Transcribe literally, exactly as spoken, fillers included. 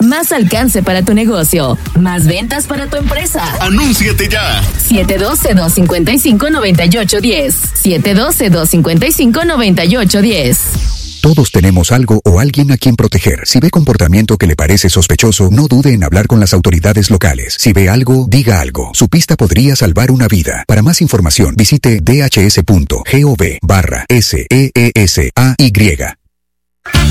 Más alcance para tu negocio. Más ventas para tu empresa. ¡Anúnciate ya! siete uno dos, dos cinco cinco, nueve ocho uno cero. siete uno dos, dos cinco cinco, nueve ocho uno cero. Todos tenemos algo o alguien a quien proteger. Si ve comportamiento que le parece sospechoso, no dude en hablar con las autoridades locales. Si ve algo, diga algo. Su pista podría salvar una vida. Para más información, visite dhs punto gov barra S E E S A Y.